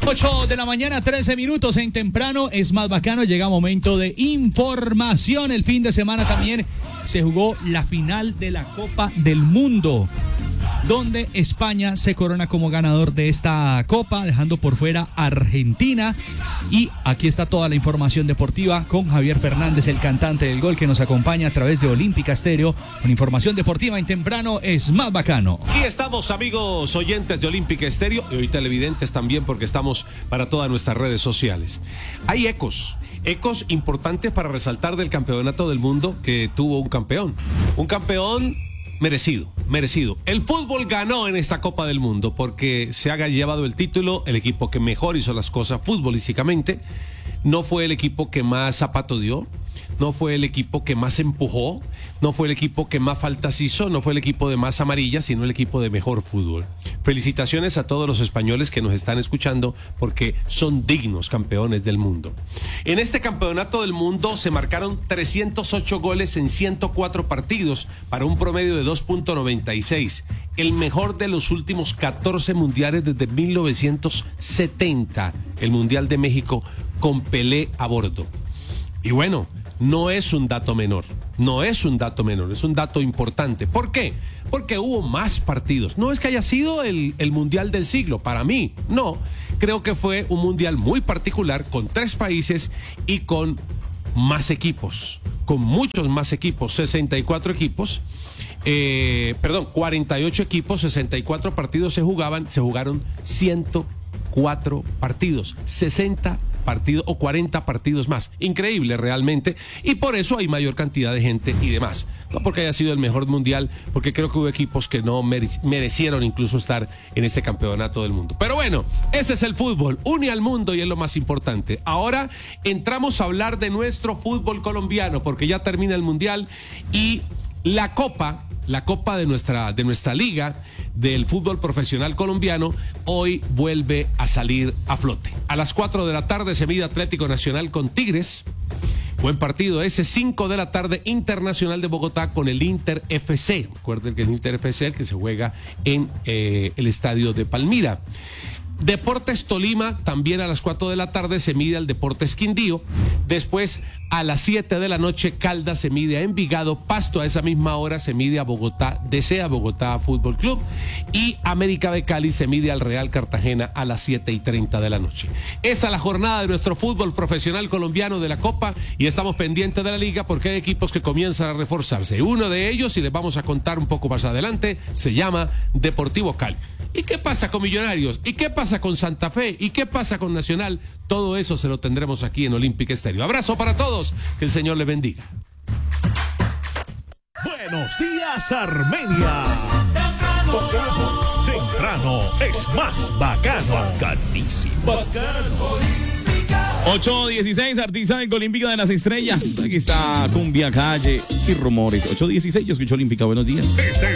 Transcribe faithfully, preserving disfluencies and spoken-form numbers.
ocho de la mañana, trece minutos en temprano, es más bacano, llega momento de información. El fin de semana también se jugó la final de la Copa del Mundo, donde España se corona como ganador de esta Copa, dejando por fuera a Argentina. Y aquí está toda la información deportiva con Javier Fernández, el cantante del gol, que nos acompaña a través de Olímpica Estéreo con información deportiva en temprano, es más bacano. Aquí estamos, amigos oyentes de Olímpica Estéreo y hoy televidentes también, porque estamos para todas nuestras redes sociales. Hay ecos, ecos importantes para resaltar del campeonato del mundo que tuvo un campeón, un campeón merecido, merecido. El fútbol ganó en esta Copa del Mundo porque se ha llevado el título el equipo que mejor hizo las cosas futbolísticamente. No fue el equipo que más zapato dio, no fue el equipo que más empujó, no fue el equipo que más faltas hizo, no fue el equipo de más amarillas, sino el equipo de mejor fútbol. Felicitaciones a todos los españoles que nos están escuchando, porque son dignos campeones del mundo. En este campeonato del mundo se marcaron trescientos ocho goles en ciento cuatro partidos para un promedio de dos punto noventa y seis. El mejor de los últimos catorce mundiales desde mil novecientos setenta, el Mundial de México con Pelé a bordo. Y bueno, no es un dato menor, no es un dato menor, es un dato importante. ¿Por qué? Porque hubo más partidos. No es que haya sido el, el Mundial del siglo, para mí, no. Creo que fue un Mundial muy particular, con tres países y con más equipos, con muchos más equipos, sesenta y cuatro equipos. Eh, perdón, cuarenta y ocho equipos, sesenta y cuatro partidos se jugaban, se jugaron ciento cuatro partidos, sesenta partidos o cuarenta partidos más. Increíble realmente, y por eso hay mayor cantidad de gente y demás. No porque haya sido el mejor mundial, porque creo que hubo equipos que no mere- merecieron incluso estar en este campeonato del mundo. Pero bueno, ese es el fútbol, une al mundo y es lo más importante. Ahora entramos a hablar de nuestro fútbol colombiano, porque ya termina el mundial y la Copa, la Copa de nuestra, de nuestra liga del fútbol profesional colombiano, hoy vuelve a salir a flote. A las cuatro de la tarde se mide Atlético Nacional con Tigres. Buen partido ese. Cinco de la tarde, Internacional de Bogotá con el Inter F C. Recuerden que el Inter F C, el que se juega en eh, el estadio de Palmira. Deportes Tolima, también a las cuatro de la tarde se mide al Deportes Quindío. Después, a las siete de la noche, Caldas se mide a Envigado. Pasto, a esa misma hora, se mide a Bogotá D C, a Bogotá Fútbol Club. Y América de Cali se mide al Real Cartagena a las siete y treinta de la noche. Esa es la jornada de nuestro fútbol profesional colombiano de la Copa, y estamos pendientes de la liga porque hay equipos que comienzan a reforzarse. Uno de ellos, y les vamos a contar un poco más adelante, se llama Deportivo Cali. ¿Y qué pasa con Millonarios? ¿Y qué pasa con Santa Fe? ¿Y qué pasa con Nacional? Todo eso se lo tendremos aquí en Olímpica Estéreo. Abrazo para todos, que el Señor les bendiga. Buenos días, Armenia. Temprano es más bacano, bacanísimo. Bacano. ocho dieciséis, artista del Olímpica de las Estrellas. Aquí está Cumbia, Calle y Rumores. ocho dieciséis, yo escucho Olímpica, buenos días. Desde